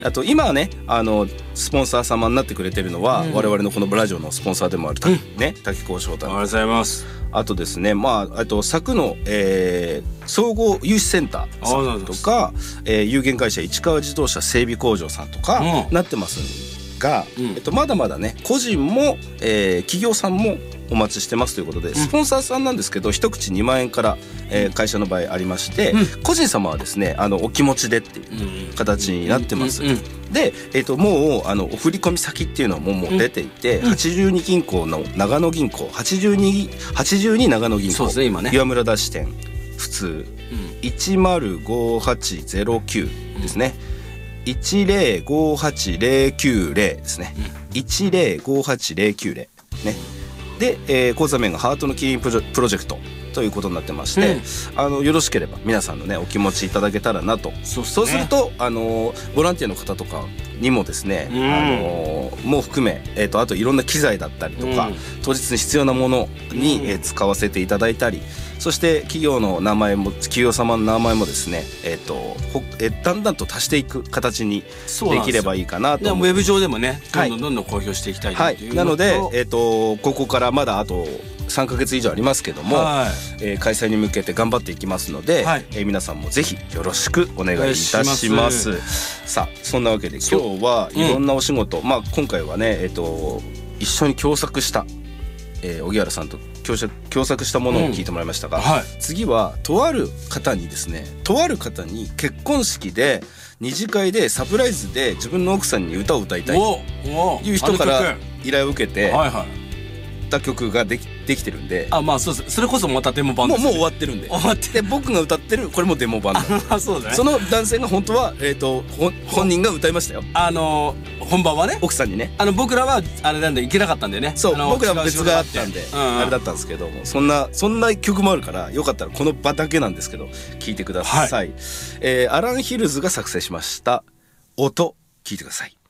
あと今はねスポンサー様になってくれてるのは、我々のこのラジオのスポンサーでもある滝工商太。 ありがとうございます。 あとですね、あと佐久の、総合融資センターさんとか、有限会社市川自動車整備工場さんとかなってますが、まだまだね個人も、企業さんもお待ちしてますということで、スポンサーさんなんですけど一口2万円から、会社の場合ありまして、個人様はですねお気持ちでっていう形になってます。で、もうお振込先っていうのはもう出ていて、82銀行の長野銀行82長野銀行、 そうですね、今ね岩村田支店普通、105809ですね、1058090ですね、1058090ね。で、口座名がハートのキリンプロジェクトということになってまして、よろしければ皆さんのねお気持ちいただけたらなと。そうするとボランティアの方とかにもですね、もう含め、あといろんな機材だったりとか、当日に必要なものに、使わせていただいたり、そして企業の名前も企業様の名前もですね、だんだんと足していく形にできればいいかなと。 ウェブ上でもねどんどん公表していきたいというなので、ここからまだあと3ヶ月以上ありますけども、開催に向けて頑張っていきますので、皆さんもぜひよろしくお願いいたします。さあそんなわけで今日はいろんなお仕事、今回はね、一緒に共作した、荻原さんと共作したものを聞いてもらいましたが、次はとある方に結婚式で二次会でサプライズで自分の奥さんに歌を歌いたいという人から依頼を受けてた曲ができてるんで、 そうです。それこそまたデモ版です。 もう終わってるんで、で僕が歌ってるこれもデモ版なんでそうだね。 その男性が本当は、本人が歌いましたよ。 本番はね、 奥さんにね、 僕らはあれなんで行けなかったんでね。 そう、僕らは別があったんであれだったんですけども、そんな曲もあるから、よかったらこの場だけなんですけど聴いてください。アラン・ヒルズが作成しました音、聴いてください。